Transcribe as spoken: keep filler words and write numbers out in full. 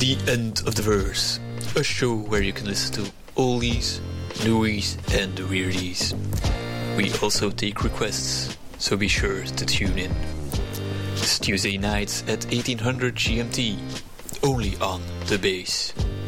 The End of the Verse, a show where you can listen to oldies, newies and weirdies. We also take requests, so be sure to tune in. It's Tuesday nights at eighteen hundred G M T, only on The Base.